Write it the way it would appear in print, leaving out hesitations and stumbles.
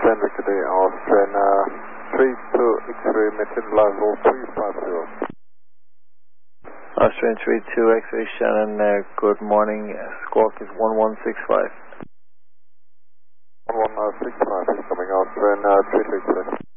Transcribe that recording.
Australian Victor Day, Australian 32 X-ray, maintain level 350. Australian 32 X-ray Shannon, good morning, squawk is 1165. 1165 is coming, Australian 32 X-ray.